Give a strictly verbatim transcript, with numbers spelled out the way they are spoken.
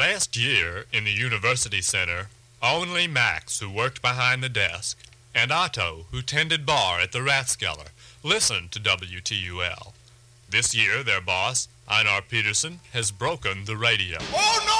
Last year, in the University Center, only Max, who worked behind the desk, and Otto, who tended bar at the Rathskeller, listened to W T U L. This year, their boss, Einar Peterson, has broken the radio. Oh, no!